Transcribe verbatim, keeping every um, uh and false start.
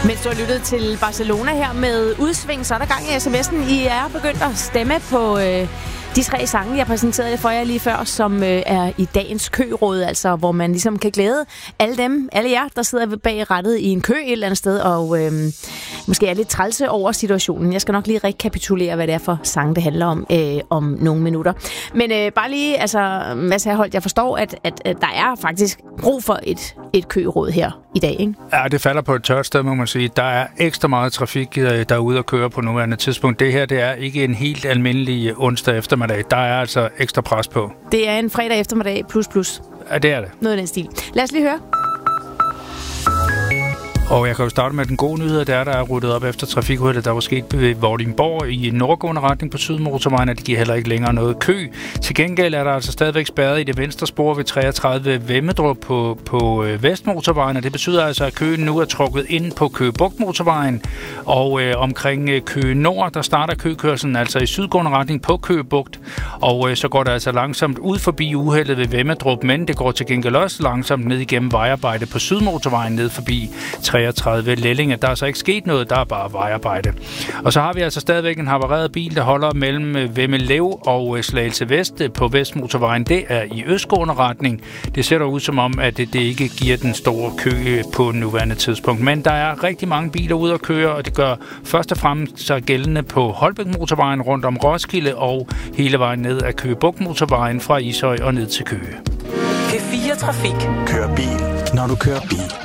Mens du har lyttet til Barcelona her med udsving, så er der gang i sms'en. I er begyndt at stemme på øh, de tre sange, jeg præsenterede for jer lige før, som øh, er i dagens køråd, altså hvor man ligesom kan glæde alle dem, alle jer, der sidder bag rattet i en kø et eller andet sted, og øh, måske er lidt trælse over situationen. Jeg skal nok lige rekapitulere, hvad det er for sang, det handler om øh, om nogle minutter. Men øh, bare lige, altså Mads Herholdt, jeg forstår, at, at, at der er faktisk brug for et, et køråd her i dag, ikke? Ja, det falder på et tørt sted, må man sige. Der er ekstra meget trafik, der er ude at køre på nuværende tidspunkt. Det her, det er ikke en helt almindelig onsdag eftermiddag. Der er altså ekstra pres på. Det er en fredag eftermiddag plus plus. Ja, det er det. Noget af den stil. Lad os lige høre. Og jeg kan jo starte med den gode nyhed, det er, der er ryddet op efter trafikuheldet, der var sket ved Vordingborg i nordgående retning på Sydmotorvejen, og det giver heller ikke længere noget kø. Til gengæld er der altså stadigvæk spærret i det venstre spor ved treogtredive ved Vemmedrup på, på Vestmotorvejen, og det betyder altså, at køen nu er trukket ind på Køge Bugt Motorvejen, og øh, omkring øh, Køge Nord, der starter køkørselen altså i sydgående retning på Køge Bugt, og øh, så går det altså langsomt ud forbi uheldet ved Vemmedrup, men det går til gengæld også langsomt ned igennem vejarbejde på Sydmotorvejen ned forbi treogtredive Lellinge. Der er så ikke sket noget, der er bare vejarbejde. Og så har vi altså stadigvæk en havareret bil, der holder mellem Vemmelev og Slagelse Vest på Vestmotorvejen. Det er i østgående retning. Det ser ud som om, at det, det ikke giver den store kø på nuværende tidspunkt. Men der er rigtig mange biler ude at køre, og det gør først og fremmest så gældende på Holbæk Motorvejen rundt om Roskilde og hele vejen ned ad Køge Bugt Motorvejen fra Ishøj og ned til Køge. P fire Trafik. Kør bil, når du kører bil.